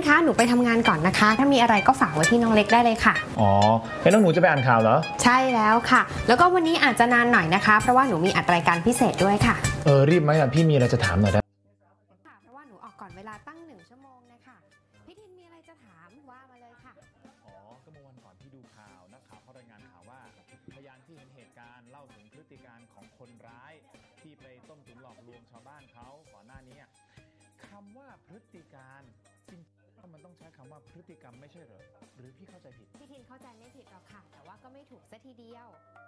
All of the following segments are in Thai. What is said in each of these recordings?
คะหนูไปทำงานก่อนนะคะถ้ามีอะไรก็ฝากไว้ที่น้องเล็กได้เลยค่ะอ๋อน้องหนูจะไปอ่านข่าวเหรอใช่แล้วค่ะแล้วก็วันนี้อาจจะนานหน่อยนะคะเพราะว่าหนูมีอัดรายการพิเศษด้วยค่ะรีบไหมล่ะพี่มีอะไรจะถามหน่อยได้ค่ะเพราะว่าหนูออกก่อนเวลาตั้ง1 ชั่วโมงนะคะพี่ทินมีอะไรจะถามว่ามาเลยค่ะก็เมื่อวันก่อนที่ดูข่าวนักข่าวเขารายงานข่าวว่าพยานที่เห็นเหตุการณ์เล่าถึงพฤติการของคนร้ายที่ไปต้มตุ๋นหลอกลวงชาวบ้านเขาก่อนหน้านี้คำว่าพฤติการจริงๆมันต้องใช้คำว่าพฤติกรรมไม่ใช่เหรอหรือพี่เข้าใจผิดพี่ทินเข้าใจไม่ผิดหรอกค่ะแต่ว่าก็ไม่ถูกซะทีเดียว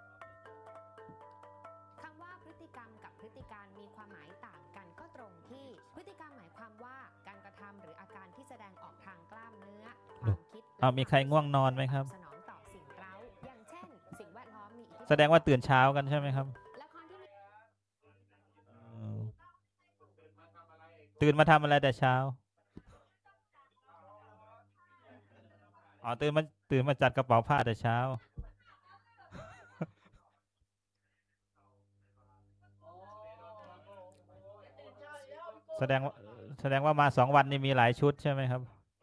คำว่าพฤติกรรมกับพฤติการมีความหมายต่างกันก็ตรงที่พฤติกรรมหมายความว่าการกระทำหรืออาการที่แสดงออกทางกล้ามเนื้อความคิดมีใครง่วงนอนไหมครับสนองต่อสิ่งเร้าอย่างเช่นสิ่งแวดล้อมมีแสดงว่าตื่นเช้ากันใช่ไหมครับตื่นมาทำอะไรแต่เช้าตื่นมาจัดกระเป๋าผ้าแต่เช้าแสดงว่ามา2 วันนี่มีหลายชุดใช่ไหมครับ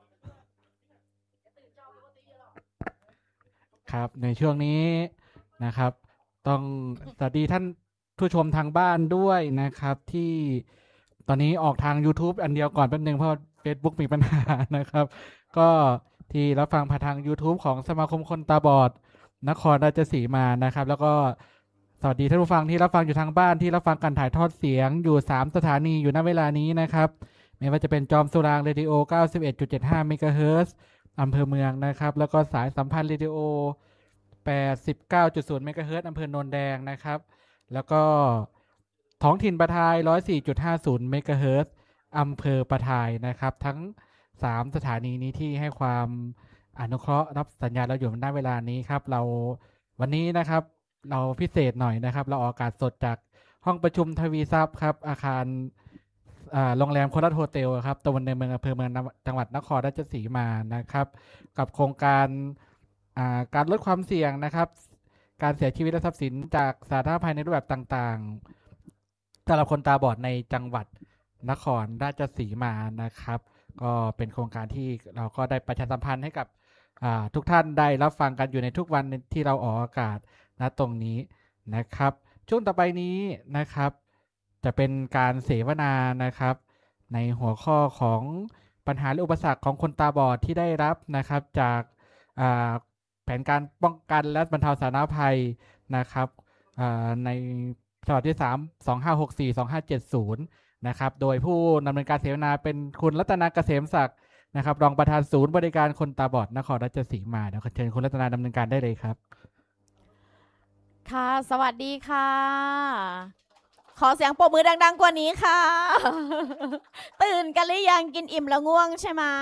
ครับในช่วงนี้นะครับต้องสวัสดีท่านผู้ชมทางบ้านด้วยนะครับที่ตอนนี้ออกทาง YouTube อันเดียวก่อนแป๊บนึงเพราะ Facebook มีปัญหานะครับก็ที่รับฟังผ่านทาง YouTube ของสมาคมคนตาบอดนครราชสีมานะครับแล้วก็สวัสดีท่านผู้ฟังที่รับฟังอยู่ทางบ้านที่รับฟังการถ่ายทอดเสียงอยู่3 สถานีอยู่ณเวลานี้นะครับไม่ว่าจะเป็นจอมสุรางเรดิโอ 91.75 เมกะเฮิรตซ์อำเภอเมืองนะครับแล้วก็สายสัมพันธ์เรดิโอ 89.0 เมกะเฮิรตซ์อำเภอโนนแดงนะครับแล้วก็ท้องถิ่นประทาย 104.50 เมกะเฮิรตซ์อำเภอประทายนะครับทั้ง3 สถานีนี้ที่ให้ความอนุเคราะห์รับสัญญาณเราอยู่ณเวลานี้ครับเราวันนี้นะครับเราพิเศษหน่อยนะครับเราออกอากาศสดจากห้องประชุมทวีทรัพย์ครับอาคารโรงแรมโคราชโฮเทลครับตำบลในเมืองอำเภอเมืองจังหวัดนครราชสีมานะครับกับโครงการการลดความเสี่ยงนะครับการเสียชีวิตและทรัพย์สินจากสาธารณภัยในรูปแบบต่างๆสำหรับคนตาบอดในจังหวัดนครราชสีมานะครับก็เป็นโครงการที่เราก็ได้ประชาสัมพันธ์ให้กับทุกท่านได้รับฟังกันอยู่ในทุกวันที่เราออกอากาศณตรงนี้นะครับช่วงต่อไปนี้นะครับจะเป็นการเสวนานะครับในหัวข้อของปัญหาและอุปสรรคของคนตาบอดที่ได้รับนะครับจากแผนการป้องกันและบรรเทาสาธารณภัยนะครับในฉบับที่3 2564-2570นะครับโดยผู้ดำเนินการเสวนาเป็นคุณรัตนาเกษมศักดิ์นะครับรองประธานศูนย์บริการคนตาบอดนครราชสีมาเดี๋ยวเชิญคุณรัตนาดำเนินการได้เลยครับค่ะสวัสดีค่ะขอเสียงปรบมือดังๆกว่านี้ค่ะ ตื่นกันหรือยังกินอิ่มแล้วง่วงใช่ไหม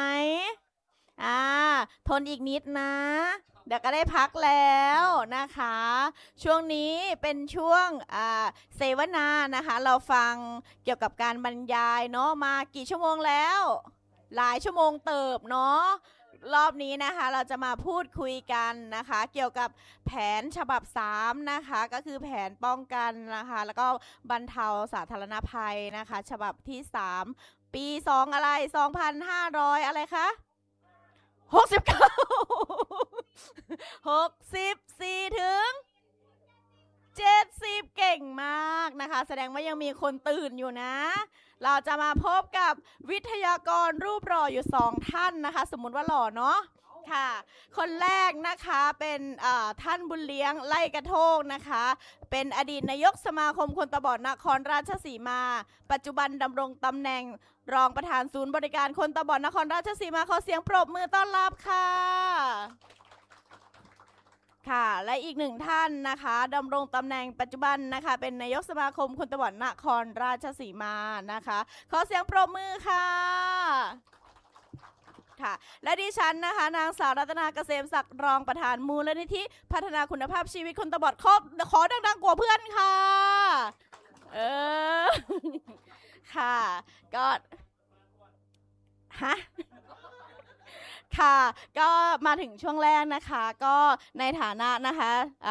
ทนอีกนิดนะเดี๋ยวก็ได้พักแล้วนะคะช่วงนี้เป็นช่วงเสวนานะคะเราฟังเกี่ยวกับการบรรยายเนาะมากี่ชั่วโมงแล้วหลายชั่วโมงเติบเนาะรอบนี้นะคะเราจะมาพูดคุยกันนะคะเกี่ยวกับแผนฉบับ3นะคะก็คือแผนป้องกันนะคะแล้วก็บรรเทาสาธารณภัยนะคะฉบับที่3ปี2อะไร2,500อะไรคะ64ถึง70เก่งมากนะคะแสดงว่ายังมีคนตื่นอยู่นะเราจะมาพบกับวิทยากรรูปหล่ออยู่2ท่านนะคะสมมุติว่าหล่อเนาะค่ะคนแรกนะคะเป็นท่านบุญเลี้ยงไล่กระโทกนะคะเป็นอดีตนายกสมาคมคนตาบอดนครราชสีมาปัจจุบันดำรงตำแหน่งรองประธานศูนย์บริการคนตาบอดนครราชสีมาขอเสียงปรบมือต้อนรับค่ะค่ะและอีก1ท่านนะคะดำรงตำแหน่งปัจจุบันนะคะเป็นนายกสมาคมคนตาบอดนครราชสีมานะคะขอเสียงปรบมือค่ะค่ะและดิฉันนะคะนางสาวรัตนาเกษมศักดิ์รองประธานมูลนิธิพัฒนาคุณภาพชีวิตคนตาบอดขอดังๆกว่าเพื่อนค่ะค่ะก็ค่ะก็มาถึงช่วงแรกนะคะก็ในฐานะนะคะ